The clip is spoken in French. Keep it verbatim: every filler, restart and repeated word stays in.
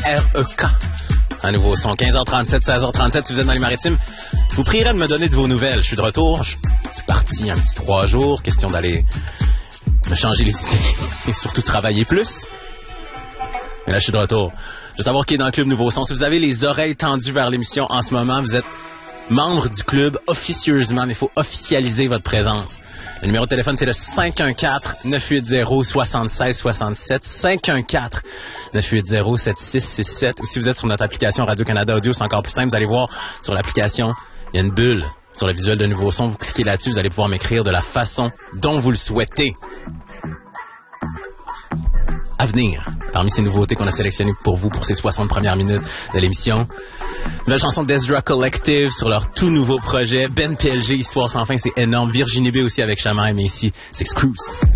R E K. Un nouveau son, quinze heures trente-sept, seize heures trente-sept, si vous êtes dans les maritimes. Je vous prierai de me donner de vos nouvelles. Je suis de retour, je suis parti un petit trois jours. Question d'aller me changer les idées et surtout travailler plus. Mais là, je suis de retour. Je veux savoir qui est dans le club Nouveau Son. Si vous avez les oreilles tendues vers l'émission en ce moment, vous êtes membre du club officieusement, mais il faut officialiser votre présence. Le numéro de téléphone, c'est le cinq un quatre, neuf huit zéro, six six six sept, cinq un quatre, neuf huit zéro, sept six six sept. Ou si vous êtes sur notre application Radio-Canada Audio, c'est encore plus simple. Vous allez voir sur l'application, il y a une bulle sur le visuel de Nouveau Son. Vous cliquez là-dessus, vous allez pouvoir m'écrire de la façon dont vous le souhaitez. À venir, parmi ces nouveautés qu'on a sélectionnées pour vous pour ces soixante premières minutes de l'émission, nouvelle chanson d'Ezra Collective sur leur tout nouveau projet. Ben P L G, Histoire sans fin, c'est énorme. Virginie B aussi avec Chamaille, mais ici, c'est Cruise.